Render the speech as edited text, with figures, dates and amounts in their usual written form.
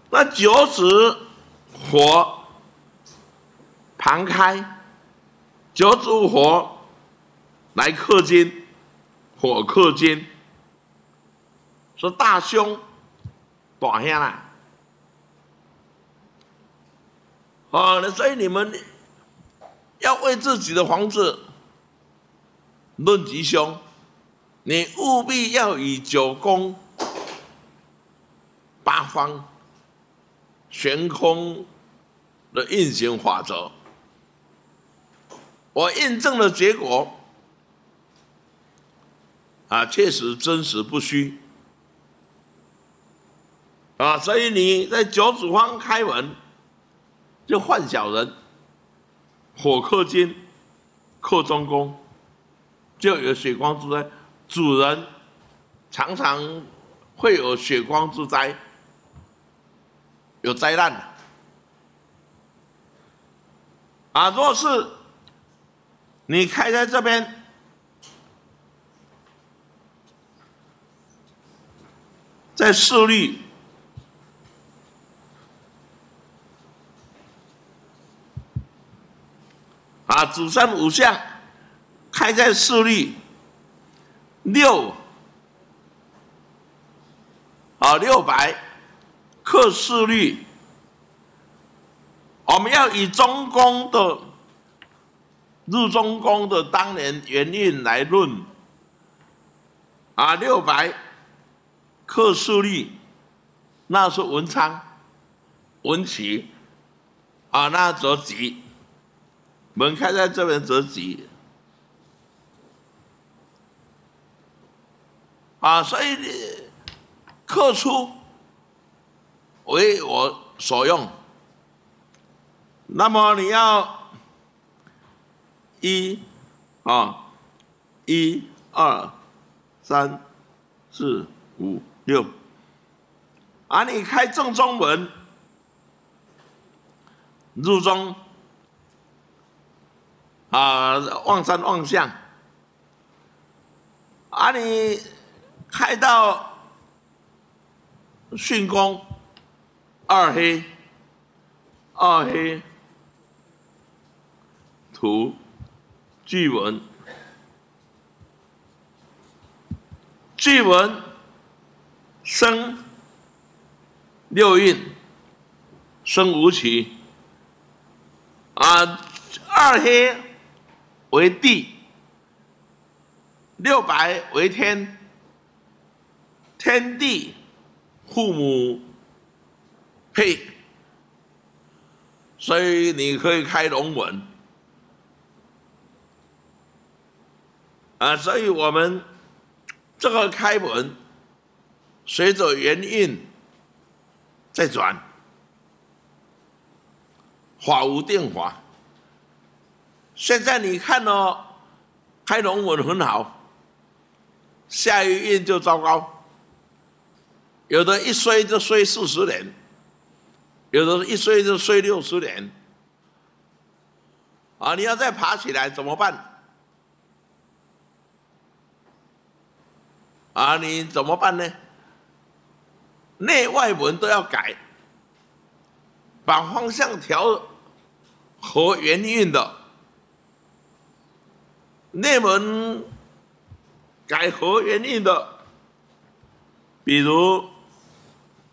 那九子火旁开，九子火来克金，火克金，说大凶大兄啦。所以你们要为自己的房子论吉凶，你务必要以九宫八方悬空的运行法则。我验证的结果确实真实不虚所以你在九子方开门，就犯小人，火克金，克中宫，就有血光之灾。主人常常会有血光之灾，有灾难若是你开在这边，在势力子山五象开在势力六白克势力，我们要以中宫的入中宫的当年元运来论六白克势力，那是文昌文曲那则吉，门开在这边则吉所以克出为我所用。那么你要1、2、3、4、5、6你开正中门入中望山望向你开到巽宫二黑土巨文生六运生五曲二黑为地，六白为天，天地父母配，所以你可以开龙门所以我们这个开门随着元运在转，法无定法。现在你看开龙门很好，下一运就糟糕，有的一衰就衰40年，有的一衰就衰60年你要再爬起来怎么办你怎么办呢？内外门都要改，把方向调和元运的，内门改和元运的，比如